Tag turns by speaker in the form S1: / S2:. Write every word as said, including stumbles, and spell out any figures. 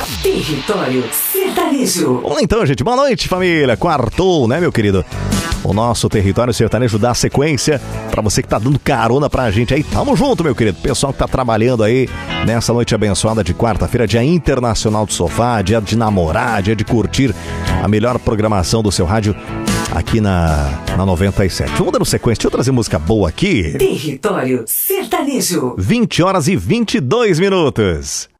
S1: Território Sertanejo.
S2: Vamos lá então, gente. Boa noite, família. Quartou, né, meu querido? O nosso Território Sertanejo dá sequência pra você que tá dando carona pra gente aí. Tamo junto, meu querido. Pessoal que tá trabalhando aí nessa noite abençoada de quarta-feira, dia internacional do sofá, dia de namorar, dia de curtir a melhor programação do seu rádio aqui na, na noventa e sete. Vamos dando sequência. Deixa eu trazer música boa aqui.
S1: Território Sertanejo.
S2: vinte horas e vinte e dois minutos.